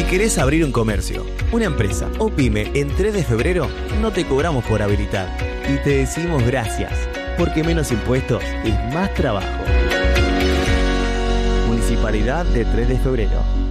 querés abrir un comercio, una empresa o pyme en 3 de febrero, no te cobramos por habilitar. Y te decimos gracias, porque menos impuestos es más trabajo. Municipalidad de 3 de febrero.